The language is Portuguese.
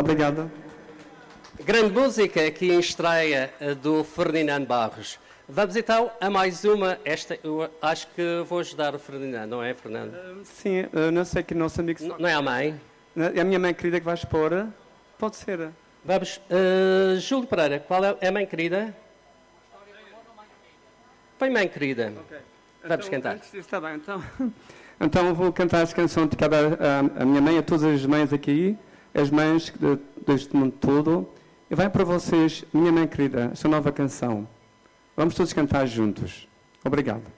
Obrigado. Grande música aqui em estreia do Ferdinando Barros. Vamos então a mais uma. Esta eu acho que vou ajudar o Ferdinando, não é, Fernando? Sim, não sei que nosso amigo... Não é a mãe? É a minha mãe querida que vai expor. Pode ser. Vamos. Júlio Pereira, qual é a mãe querida? Põe mãe querida. Okay. Vamos cantar. Antes disso, está bem, então. Então vou cantar essa canção dedicada à minha mãe, a todas as mães aqui, as mães deste mundo todo. E vai para vocês, minha mãe querida, esta nova canção. Vamos todos cantar juntos. Obrigado.